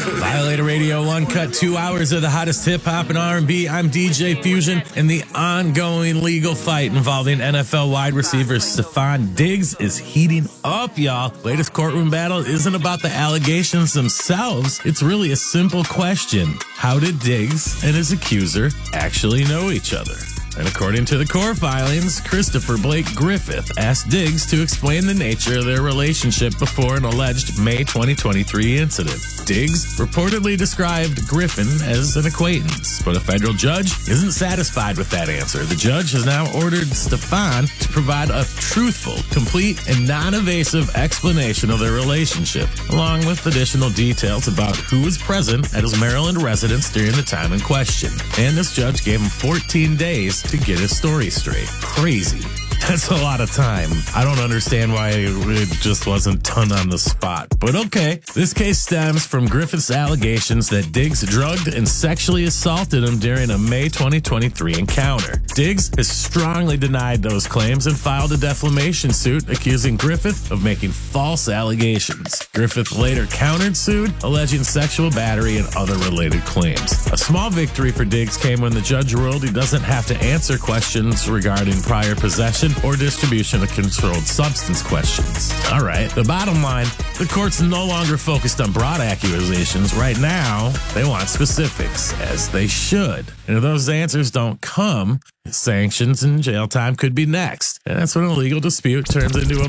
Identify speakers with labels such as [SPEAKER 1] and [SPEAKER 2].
[SPEAKER 1] Violator Radio 1 cut 2 hours of the hottest hip-hop and R&B. I'm DJ Fusion, and the ongoing legal fight involving NFL wide receiver Stefon Diggs is heating up, y'all. Latest courtroom battle isn't about the allegations themselves. It's really a simple question. How did Diggs and his accuser actually know each other? And according to the court filings, Christopher Blake Griffith asked Diggs to explain the nature of their relationship before an alleged May 2023 incident. Diggs reportedly described Griffin as an acquaintance, but a federal judge isn't satisfied with that answer. The judge has now ordered Stefon to provide a truthful, complete, and non-evasive explanation of their relationship, along with additional details about who was present at his Maryland residence during the time in question. And this judge gave him 14 days to get his story straight. Crazy. That's a lot of time. I don't understand why it just wasn't done on the spot. But okay, this case stems from Griffith's allegations that Diggs drugged and sexually assaulted him during a May 2023 encounter. Diggs has strongly denied those claims and filed a defamation suit accusing Griffith of making false allegations. Griffith later countered-sued, alleging sexual battery and other related claims. A small victory for Diggs came when the judge ruled he doesn't have to answer questions regarding prior possession or distribution of controlled substance questions. All right, the bottom line, the court's no longer focused on broad accusations. Right now, they want specifics, as they should. And if those answers don't come, sanctions and jail time could be next. And that's when a legal dispute turns into a